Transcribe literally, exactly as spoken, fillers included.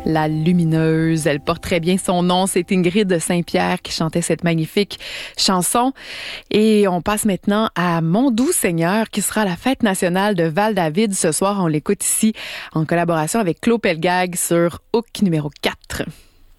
La lumineuse, elle porte très bien son nom. C'est Ingrid Saint-Pierre qui chantait cette magnifique chanson. Et on passe maintenant à Mon doux Seigneur, qui sera à la fête nationale de Val-David ce soir. On l'écoute ici en collaboration avec Claude Pelgag sur Hook numéro quatre.